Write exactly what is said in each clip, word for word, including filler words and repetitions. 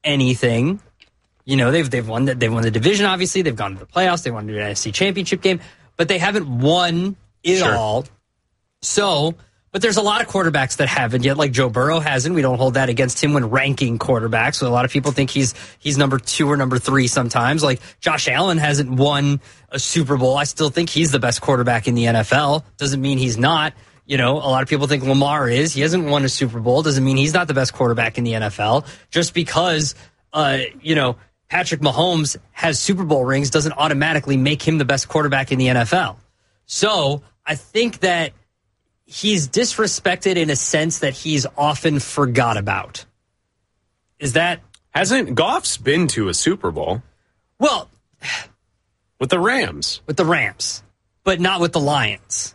anything. You know, they've they've won the, they've won the division. Obviously, they've gone to the playoffs. They won the N F C Championship game, but they haven't won it Sure. all. So, but there's a lot of quarterbacks that haven't yet. Like Joe Burrow hasn't. We don't hold that against him when ranking quarterbacks. So a lot of people think he's he's number two or number three sometimes. Like Josh Allen hasn't won a Super Bowl. I still think he's the best quarterback in the N F L. Doesn't mean he's not. You know, a lot of people think Lamar is. He hasn't won a Super Bowl. Doesn't mean he's not the best quarterback in the N F L. Just because, uh, you know, Patrick Mahomes has Super Bowl rings doesn't automatically make him the best quarterback in the N F L. So I think that he's disrespected in a sense that he's often forgot about. Is that... Hasn't Goff's been to a Super Bowl? Well... With the Rams. With the Rams. But not with the Lions.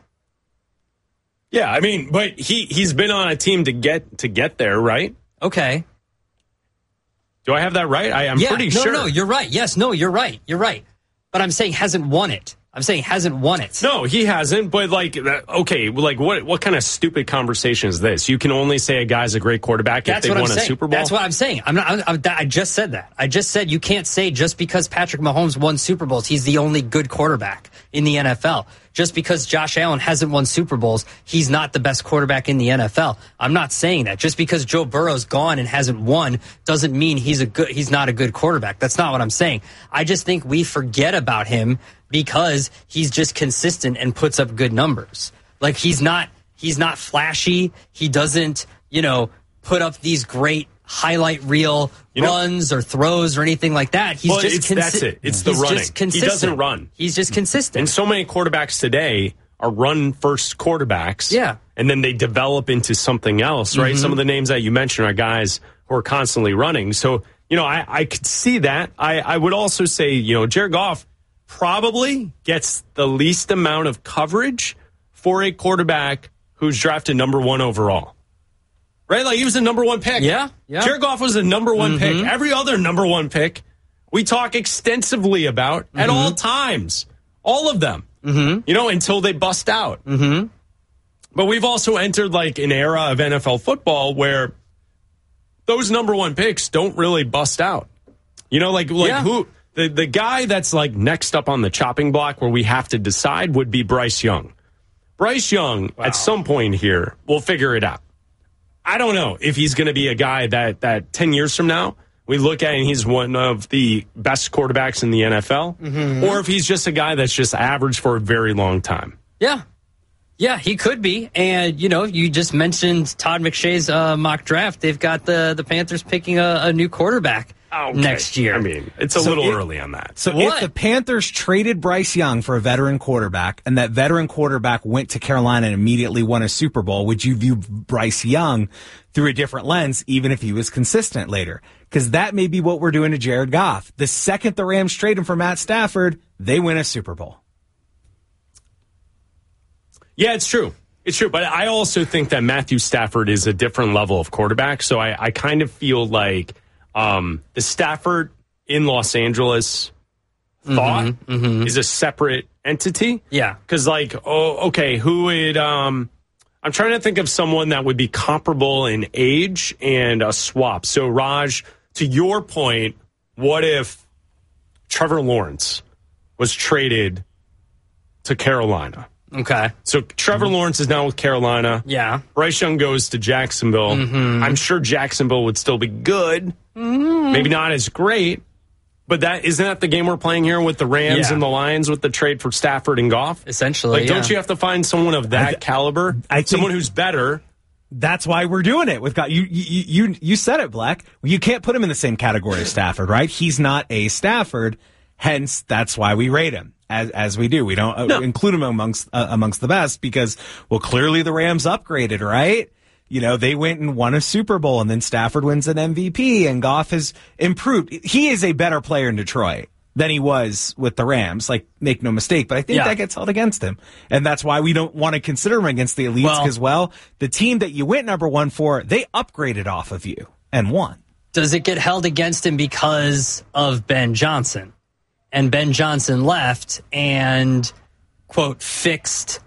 Yeah, I mean, but he, he's been on a team to get to get there, right? Okay. Do I have that right? I, I'm yeah, pretty no, sure. No, no, you're right. Yes, no, you're right. You're right. But I'm saying hasn't won it. I'm saying hasn't won it. No, he hasn't. But like, okay, like what? What kind of stupid conversation is this? You can only say a guy's a great quarterback That's if they what won I'm a saying. Super Bowl. That's what I'm saying. I'm not. I'm, I'm, I just said that. I just said you can't say just because Patrick Mahomes won Super Bowls, he's the only good quarterback in the N F L. Just because Josh Allen hasn't won Super Bowls, he's not the best quarterback in the N F L. I'm not saying that. Just because Joe Burrow's gone and hasn't won doesn't mean he's a good. He's not a good quarterback. That's not what I'm saying. I just think we forget about him because he's just consistent and puts up good numbers. Like he's not. He's not flashy. He doesn't, you know, put up these great highlight reel you know, runs or throws or anything like that. He's well, just it's, consi- that's it. It's the he's running. Just consistent. He doesn't run. He's just consistent. And so many quarterbacks today are run-first quarterbacks. Yeah. And then they develop into something else, right? Mm-hmm. Some of the names that you mentioned are guys who are constantly running. So, you know, I, I could see that. I, I would also say, you know, Jared Goff probably gets the least amount of coverage for a quarterback who's drafted number one overall. Right? Like, he was a number one pick. Yeah, yeah. Jared Goff was a number one Mm-hmm. pick. Every other number one pick we talk extensively about mm-hmm. at all times. All of them. Mm-hmm. You know, until they bust out. Mm-hmm. But we've also entered, like, an era of N F L football where those number one picks don't really bust out. You know, like, like yeah. who... The, the guy that's, like, next up on the chopping block where we have to decide would be Bryce Young. Bryce Young, wow. at some point here, will figure it out. I don't know if he's going to be a guy that, that ten years from now, we look at and he's one of the best quarterbacks in the N F L, mm-hmm. or if he's just a guy that's just average for a very long time. Yeah. Yeah, he could be. And, you know, you just mentioned Todd McShay's uh, mock draft. They've got the, the Panthers picking a, a new quarterback okay. next year. I mean, it's a so little it, early on that. So what? if the Panthers traded Bryce Young for a veteran quarterback and that veteran quarterback went to Carolina and immediately won a Super Bowl, would you view Bryce Young through a different lens, even if he was consistent later? Because that may be what we're doing to Jared Goff. The second the Rams trade him for Matt Stafford, they win a Super Bowl. Yeah, it's true. It's true. But I also think that Matthew Stafford is a different level of quarterback. So I, I kind of feel like um, the Stafford in Los Angeles thought mm-hmm, mm-hmm. is a separate entity. Yeah. Because, like, oh, okay, who would... Um, I'm trying to think of someone that would be comparable in age and a swap. So, Raj, to your point, what if Trevor Lawrence was traded to Carolina? Okay. So Trevor mm-hmm. Lawrence is now with Carolina. Yeah. Bryce Young goes to Jacksonville. Mm-hmm. I'm sure Jacksonville would still be good. Mm-hmm. Maybe not as great. But that isn't that the game we're playing here with the Rams yeah. and the Lions with the trade for Stafford and Goff? Essentially, like, yeah. don't you have to find someone of that I th- caliber? I think someone who's better. That's why we're doing it. We've got you. You you you said it, Black. You can't put him in the same category as Stafford, right? He's not a Stafford. Hence, that's why we rate him as as we do. We don't uh, no. include him amongst uh, amongst the best because, well, clearly the Rams upgraded, right? You know, they went and won a Super Bowl, and then Stafford wins an M V P, and Goff has improved. He is a better player in Detroit than he was with the Rams. Like, make no mistake, but I think yeah. that gets held against him. And that's why we don't want to consider him against the elites, because, well, well, the team that you went number one for, they upgraded off of you and won. Does it get held against him because of Ben Johnson? And Ben Johnson left and, quote, fixed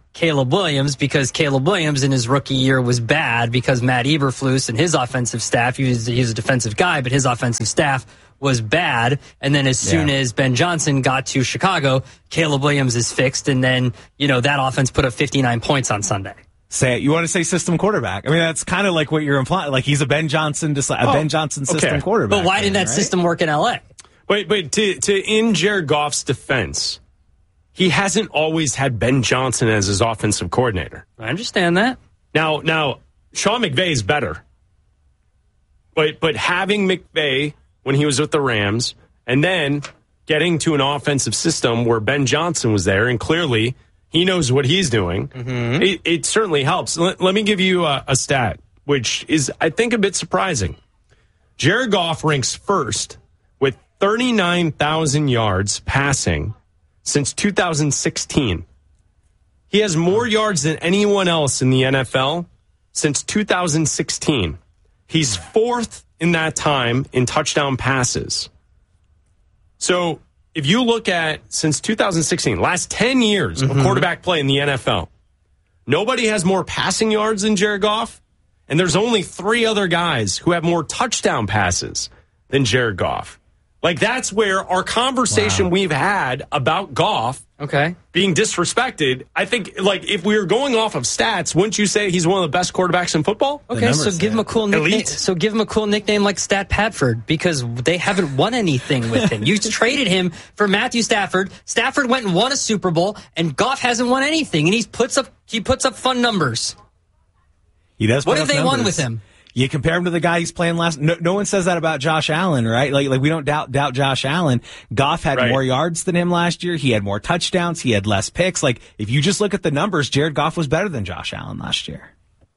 Caleb Williams, because Caleb Williams in his rookie year was bad because Matt Eberflus and his offensive staff, he was, he was a defensive guy, but his offensive staff was bad. And then as soon Yeah. as Ben Johnson got to Chicago, Caleb Williams is fixed. And then, you know, that offense put up fifty-nine points on Sunday. Say it. You want to say system quarterback? I mean, that's kind of like what you're implying. Like he's a Ben Johnson, just like a Oh, Ben Johnson system okay. quarterback. But why didn't then, that right? system work in L A? Wait, wait. To, to in Jared Goff's defense, he hasn't always had Ben Johnson as his offensive coordinator. I understand that. Now, now Sean McVay is better, but but having McVay when he was with the Rams, and then getting to an offensive system where Ben Johnson was there, and clearly he knows what he's doing, mm-hmm. it, it certainly helps. Let, let me give you a, a stat, which is, I think, a bit surprising. Jared Goff ranks first with thirty-nine thousand yards passing since two thousand sixteen. He has more yards than anyone else in the N F L since two thousand sixteen. He's fourth in that time in touchdown passes. So if you look at since two thousand sixteen, last ten years mm-hmm. of quarterback play in the N F L, nobody has more passing yards than Jared Goff, and there's only three other guys who have more touchdown passes than Jared Goff. Like, that's where our conversation wow. we've had about Goff okay. being disrespected. I think, like, if we were going off of stats, wouldn't you say he's one of the best quarterbacks in football? Okay, so give him a cool nickname. Elite. So give him a cool nickname like Stat Patford, because they haven't won anything with him. You traded him for Matthew Stafford. Stafford went and won a Super Bowl, and Goff hasn't won anything, and he puts up he puts up fun numbers. He does. What have they numbers. won with him? You compare him to the guy he's playing last. No, no one says that about Josh Allen, right? Like, like we don't doubt doubt Josh Allen. Goff had right. more yards than him last year. He had more touchdowns. He had less picks. Like, if you just look at the numbers, Jared Goff was better than Josh Allen last year.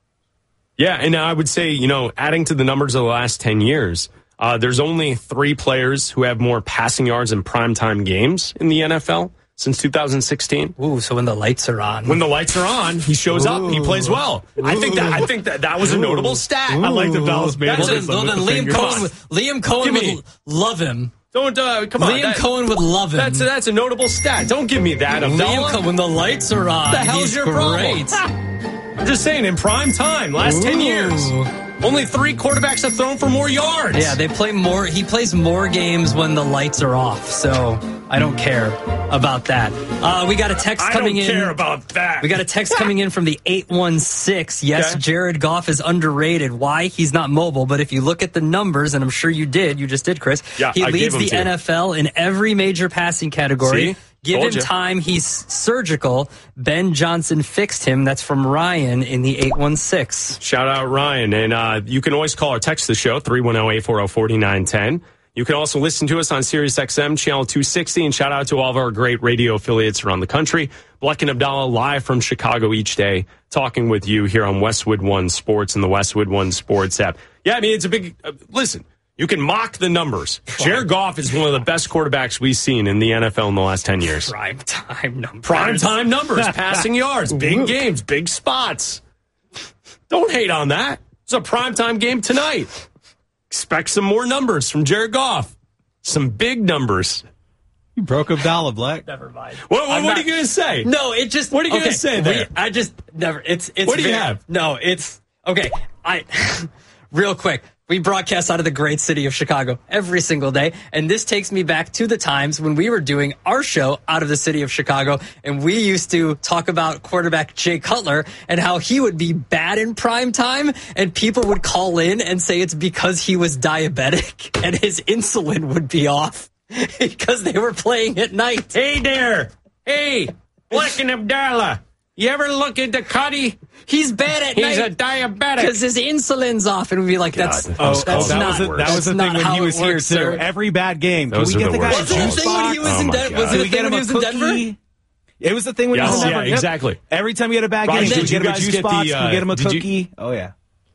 Yeah, and I would say, you know, adding to the numbers of the last ten years, uh, there's only three players who have more passing yards in primetime games in the N F L since two thousand sixteen. Ooh, so when the lights are on. When the lights are on, he shows Ooh. up, he plays well. Ooh. I think that I think that, that was a notable stat. Ooh. I like the Dallas Well, then, well, then Liam Cohen would, Liam Cohen would love him. Don't uh, come on. Liam that, Cohen would love him. That's a, that's a notable stat. Don't give me that. Liam Cohen, when the lights are on, what the hell's he's your great. problem? I'm just saying, in prime time, last Ooh. ten years, only three quarterbacks have thrown for more yards. Yeah, they play more. He plays more games when the lights are off. So I don't care about that. Uh, we got a text coming in. I don't care about that. We got a text coming in from the eight one six. Yes, okay. Jared Goff is underrated. Why? He's not mobile. But if you look at the numbers, and I'm sure you did, you just did, Chris. Yeah, he I leads gave the him N F L in every major passing category. See? Give Told him you. time. He's surgical. Ben Johnson fixed him. That's from Ryan in the eight one six. Shout out Ryan. And uh, you can always call or text the show, three one zero, eight four zero, four nine one zero. You can also listen to us on Sirius X M, channel two sixty. And shout out to all of our great radio affiliates around the country. Bleck and Abdallah live from Chicago each day, talking with you here on Westwood One Sports and the Westwood One Sports app. Yeah, I mean, it's a big... Uh, listen. You can mock the numbers. Jared Goff is one of the best quarterbacks we've seen in the N F L in the last ten years. Prime time numbers. Prime time numbers, passing yards, big games, big spots. Don't hate on that. It's a prime time game tonight. Expect some more numbers from Jared Goff. Some big numbers. You broke Abdallah, Black. Never mind. What, what, what not, are you going to say? No, it just... What are you okay, going to say there? We, I just... Never... It's... it's what do you very, have? No, it's... Okay, I... Real quick. We broadcast out of the great city of Chicago every single day. And this takes me back to the times when we were doing our show out of the city of Chicago. And we used to talk about quarterback Jay Cutler and how he would be bad in prime time. And people would call in and say it's because he was diabetic and his insulin would be off because they were playing at night. Hey there. Hey, Bleck and Abdallah. You ever look into Cuddy? He's bad at He's night. a diabetic. Because his insulin's off. And we'd be like, that's, God, oh, that was that's that not, was a, that that's was the not thing when how he was it works, here, too. sir. Every bad game. Can Those we are get the the guy worst. a Wasn't it juice the thing when box? he was Oh in my Den- God. was Did it we the get thing him when he a was in Denver? cookie? It was the thing when Yes, he was in yeah, Denver. Yep. exactly. Every time he had a bad Raj, game, did did we you get him a guys juice get the, box? Can uh, we get him a did you- cookie? Oh, yeah.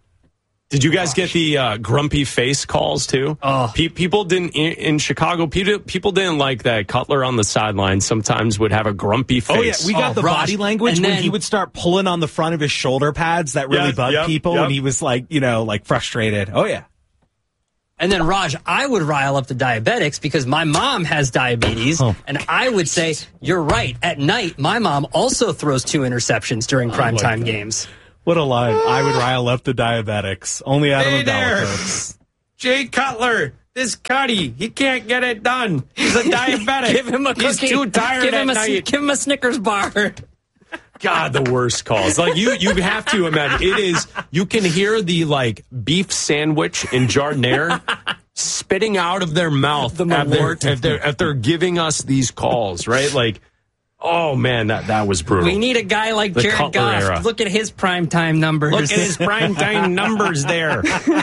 Did you guys get the uh, grumpy face calls too? Oh. Pe- people didn't in, in Chicago. People, people didn't like that Cutler on the sideline. Sometimes would have a grumpy face. Oh, yeah. We got Oh, the Raj. body language And when then- he would start pulling on the front of his shoulder pads that really Yes, bugged yep, people yep. and he was like, you know, like frustrated. Oh, yeah. And then, Raj, I would rile up the diabetics because my mom has diabetes, oh. and I would say, you're right. At night, my mom also throws two interceptions during primetime oh games. What a line. I would rile up the diabetics. Only Adam hey Abdallah, folks. Jay Cutler, this Cuddy, he can't get it done. He's a diabetic. Give him a cookie. He's too tired give at him a, night. Give him a Snickers bar. God, the worst calls. Like you, you have to imagine it is. You can hear the like beef sandwich in Jardiniere spitting out of their mouth the if, they're, if they're if they're giving us these calls, right? Like, oh man, that that was brutal. We need a guy like the Jared Cutler Goff. Era. Look at his primetime numbers. Look at his primetime numbers there.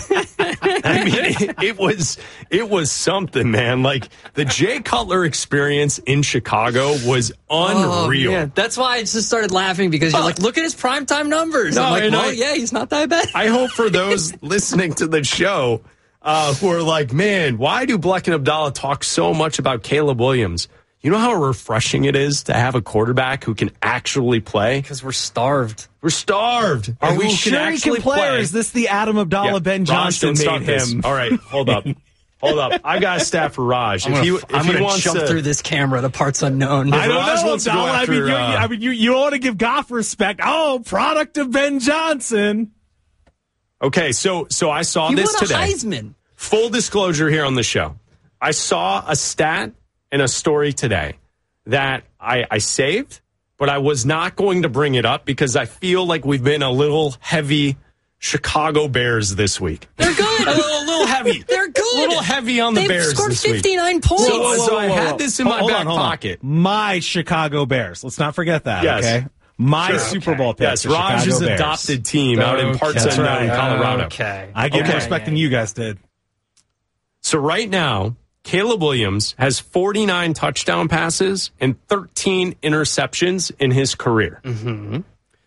I mean, it, it was it was something, man. Like the Jay Cutler experience in Chicago was unreal. Oh, that's why I just started laughing because you're uh, like, look at his primetime numbers. No, I'm like, well, I, yeah, he's not diabetic. I hope for those listening to the show uh, who are like, man, why do Bleck and Abdallah talk so much about Caleb Williams? You know how refreshing it is to have a quarterback who can actually play? Because we're starved. We're starved. Are we sure he can play, play, or is this the Adam Abdallah yeah, Ben Johnson Raj, made him? This. All right, hold up. Hold up. I got a stat for Raj. I'm if gonna, he, if I'm he gonna wants jump to, through this camera to parts unknown. I don't Raj know, wants to go after, I mean, you, uh, I mean, you, you want to give Goff respect. Oh, product of Ben Johnson. Okay, so so I saw he this won a today. Heisman. Full disclosure here on the show. I saw a stat and a story today that I, I saved, but I was not going to bring it up because I feel like we've been a little heavy Chicago Bears this week. They're good. a, little, a little heavy. They're good. A little heavy on the They've Bears scored this fifty-nine week. points. So, Whoa, whoa, whoa, so I whoa. had this in my hold back on, hold pocket. On. My Chicago Bears. Let's not forget that, yes. okay? My sure. Super okay. Bowl pick. Yes, Raj's adopted team out in parts okay. unknown right. Colorado. Okay. I give okay. more respect than you guys did. So right now, Caleb Williams has forty-nine touchdown passes and thirteen interceptions in his career. Mm-hmm.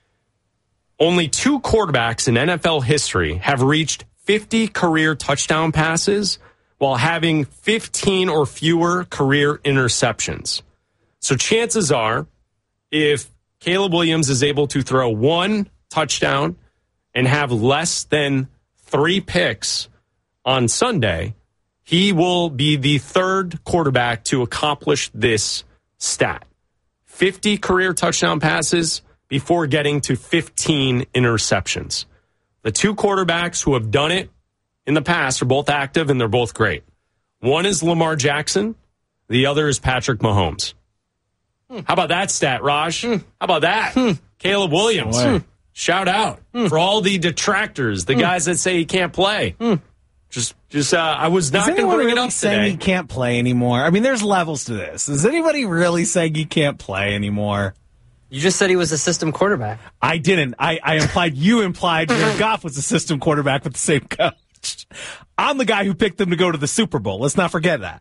Only two quarterbacks in N F L history have reached fifty career touchdown passes while having fifteen or fewer career interceptions. So chances are, if Caleb Williams is able to throw one touchdown and have less than three picks on Sunday, he will be the third quarterback to accomplish this stat. fifty career touchdown passes before getting to fifteen interceptions. The two quarterbacks who have done it in the past are both active and they're both great. One is Lamar Jackson. The other is Patrick Mahomes. Hmm. How about that stat, Raj? Hmm. How about that? Hmm. Caleb Williams. Hmm. Shout out hmm. for all the detractors, the hmm. guys that say he can't play. Hmm. Just, just, uh, I was not going to bring really it up saying today. He can't play anymore? I mean, there's levels to this. Is anybody really saying he can't play anymore? You just said he was a system quarterback. I didn't. I, I implied, you implied Jared Goff was a system quarterback with the same coach. I'm the guy who picked them to go to the Super Bowl. Let's not forget that.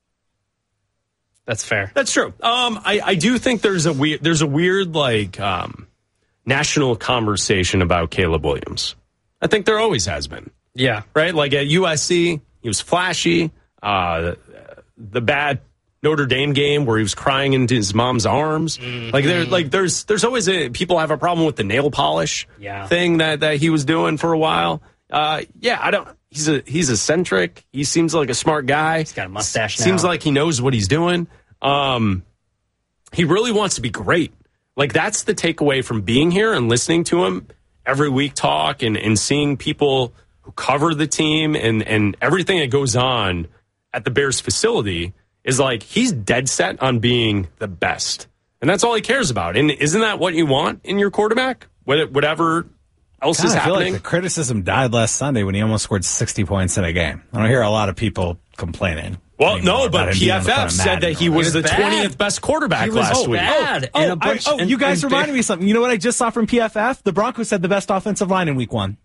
That's fair. That's true. Um, I, I do think there's a weird, there's a weird, like, um, national conversation about Caleb Williams. I think there always has been. Yeah. Right? Like at U S C, he was flashy. Uh, the bad Notre Dame game where he was crying into his mom's arms. Mm-hmm. Like there, like there's there's always a, people have a problem with the nail polish yeah. thing that, that he was doing for a while. Uh, yeah, I don't. He's a he's eccentric. He seems like a smart guy. He's got a mustache now. Seems like he knows what he's doing. Um, he really wants to be great. Like that's the takeaway from being here and listening to him every week talk and, and seeing people who cover the team and, and everything that goes on at the Bears facility is like he's dead set on being the best. And that's all he cares about. And isn't that what you want in your quarterback? Whatever else God, is I feel happening. like the criticism died last Sunday when he almost scored sixty points in a game. I don't hear a lot of people complaining. Well, no, but P F F said that he was, he was the bad. twentieth best quarterback he was last so week. Bad. Oh, and oh, a bunch, I, oh and, you guys and, reminded me of something. You know what I just saw from P F F? The Broncos had the best offensive line in week one.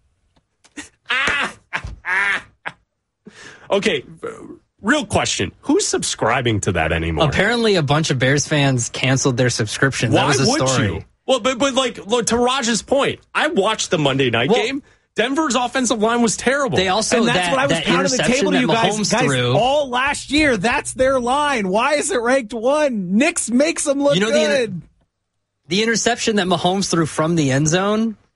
Okay, real question. Who's subscribing to that anymore? Apparently a bunch of Bears fans canceled their subscriptions. Why that was a would story. you? Well, but, but like, look, to Raj's point, I watched the Monday night well, game. Denver's offensive line was terrible. They also, and that's that, what I was that pounding the table to you guys. Guys, threw, all last year, that's their line. Why is it ranked one? Nix makes them look you know, good. The, inter- the interception that Mahomes threw from the end zone,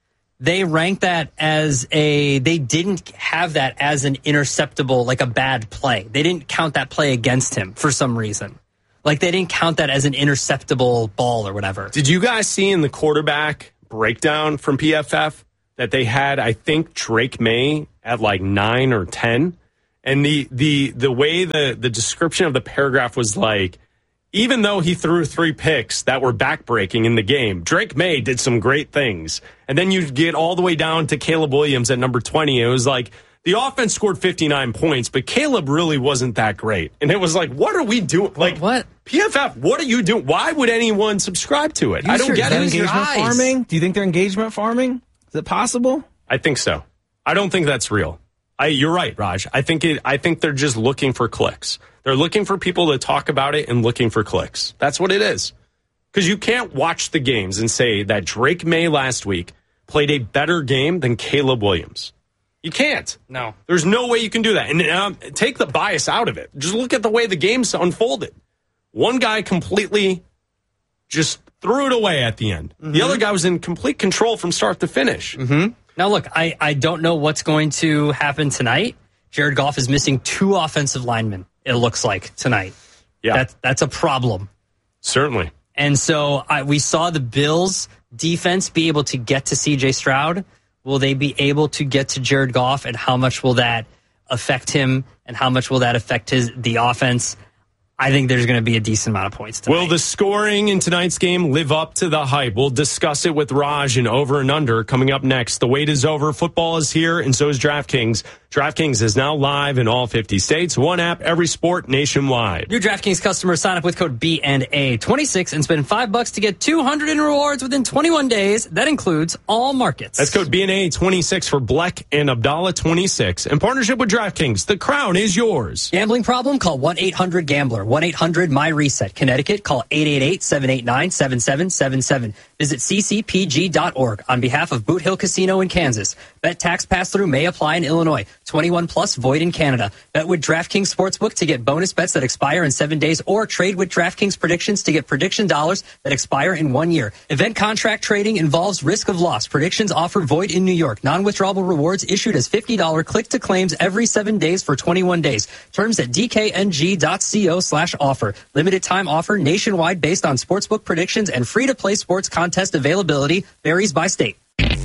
they rank that as a, they didn't have that as an interceptable, like a bad play. They didn't count that play against him for some reason. Like they didn't count that as an interceptable ball or whatever. Did you guys see in the quarterback breakdown from P F F that they had, I think, Drake May at like nine or ten? And the the the way the, the description of the paragraph was like, even though he threw three picks that were backbreaking in the game, Drake May did some great things. And then you get all the way down to Caleb Williams at number twenty. It was like the offense scored fifty-nine points, but Caleb really wasn't that great. And it was like, what are we doing? Like, what? P F F, what are you doing? Why would anyone subscribe to it? Use I don't your, get it. Engagement farming? Do you think they're engagement farming? Is it possible? I think so. I don't think that's real. I, you're right, Raj. I think it. I think they're just looking for clicks. They're looking for people to talk about it and looking for clicks. That's what it is. Because you can't watch the games and say that Drake May last week played a better game than Caleb Williams. You can't. No. There's no way you can do that. And um, take the bias out of it. Just look at the way the game's unfolded. One guy completely just threw it away at the end. Mm-hmm. The other guy was in complete control from start to finish. Mm-hmm. Now, look, I, I don't know what's going to happen tonight. Jared Goff is missing two offensive linemen, it looks like, tonight. Yeah. That, that's a problem. Certainly. And so I, we saw the Bills' defense be able to get to C J Stroud. Will they be able to get to Jared Goff, and how much will that affect him, and how much will that affect his the offense? I think there's going to be a decent amount of points tonight. Will the scoring in tonight's game live up to the hype? We'll discuss it with Raj and Over and Under coming up next. The wait is over. Football is here, and so is DraftKings. DraftKings is now live in all fifty states. One app, every sport nationwide. New DraftKings customers sign up with code B and A twenty-six and spend five bucks to get two hundred in rewards within twenty-one days. That includes all markets. That's code B and A twenty-six for Bleck and Abdallah twenty-six. In partnership with DraftKings, the crown is yours. Gambling problem? Call one eight hundred gambler. one eight hundred my reset. Connecticut, call eight eight eight, seven eight nine, seven seven seven seven. Visit c c p g dot org on behalf of Boot Hill Casino in Kansas. Bet tax pass-through may apply in Illinois. twenty-one plus, void in Canada. Bet with DraftKings Sportsbook to get bonus bets that expire in seven days, or trade with DraftKings Predictions to get prediction dollars that expire in one year. Event contract trading involves risk of loss. Predictions offer void in New York. Non-withdrawable rewards issued as fifty dollars click-to-claims every seven days for twenty-one days. Terms at d k n g dot co slash offer. Limited time offer nationwide based on sportsbook predictions, and free-to-play sports contest availability varies by state.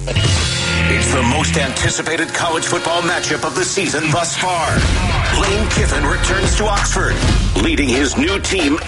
It's the most anticipated college football matchup of the season thus far. Lane Kiffin returns to Oxford, leading his new team